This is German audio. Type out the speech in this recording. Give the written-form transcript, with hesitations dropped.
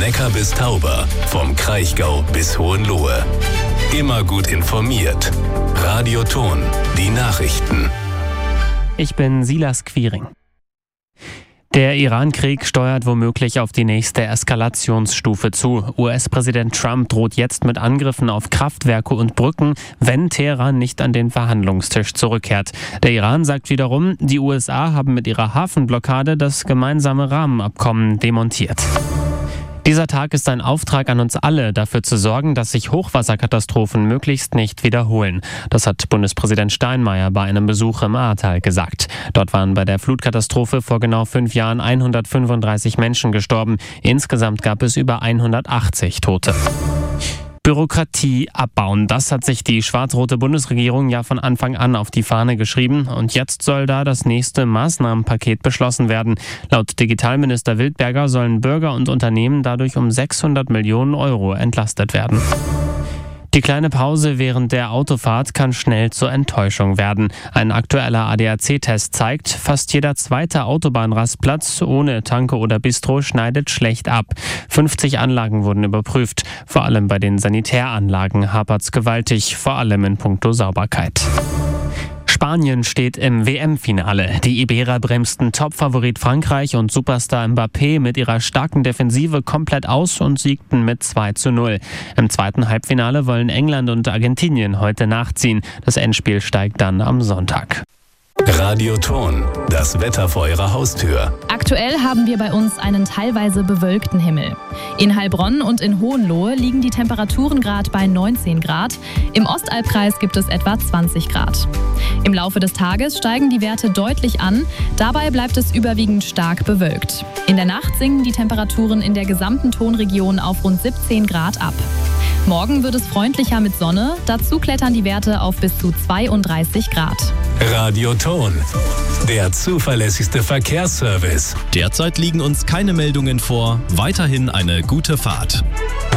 Neckar bis Tauber, vom Kraichgau bis Hohenlohe. Immer gut informiert. Radio Thon, die Nachrichten. Ich bin Silas Quiring. Der Iran-Krieg steuert womöglich auf die nächste Eskalationsstufe zu. US-Präsident Trump droht jetzt mit Angriffen auf Kraftwerke und Brücken, wenn Teheran nicht an den Verhandlungstisch zurückkehrt. Der Iran sagt wiederum, die USA haben mit ihrer Hafenblockade das gemeinsame Rahmenabkommen demontiert. Dieser Tag ist ein Auftrag an uns alle, dafür zu sorgen, dass sich Hochwasserkatastrophen möglichst nicht wiederholen. Das hat Bundespräsident Steinmeier bei einem Besuch im Ahrtal gesagt. Dort waren bei der Flutkatastrophe vor genau 5 Jahren 135 Menschen gestorben. Insgesamt gab es über 180 Tote. Bürokratie abbauen. Das hat sich die schwarz-rote Bundesregierung ja von Anfang an auf die Fahne geschrieben. Und jetzt soll da das nächste Maßnahmenpaket beschlossen werden. Laut Digitalminister Wildberger sollen Bürger und Unternehmen dadurch um 600 Millionen Euro entlastet werden. Die kleine Pause während der Autofahrt kann schnell zur Enttäuschung werden. Ein aktueller ADAC-Test zeigt, fast jeder zweite Autobahnrastplatz ohne Tanke oder Bistro schneidet schlecht ab. 50 Anlagen wurden überprüft. Vor allem bei den Sanitäranlagen hapert's gewaltig, vor allem in puncto Sauberkeit. Spanien steht im WM-Finale. Die Iberer bremsten Topfavorit Frankreich und Superstar Mbappé mit ihrer starken Defensive komplett aus und siegten mit 2:0. Im zweiten Halbfinale wollen England und Argentinien heute nachziehen. Das Endspiel steigt dann am Sonntag. Radio Thon, das Wetter vor Ihrer Haustür. Aktuell haben wir bei uns einen teilweise bewölkten Himmel. In Heilbronn und in Hohenlohe liegen die Temperaturen gerade bei 19 Grad. Im Ostalbkreis gibt es etwa 20 Grad. Im Laufe des Tages steigen die Werte deutlich an. Dabei bleibt es überwiegend stark bewölkt. In der Nacht sinken die Temperaturen in der gesamten Thonregion auf rund 17 Grad ab. Morgen wird es freundlicher mit Sonne. Dazu klettern die Werte auf bis zu 32 Grad. Radio Thon, der zuverlässigste Verkehrsservice. Derzeit liegen uns keine Meldungen vor. Weiterhin eine gute Fahrt.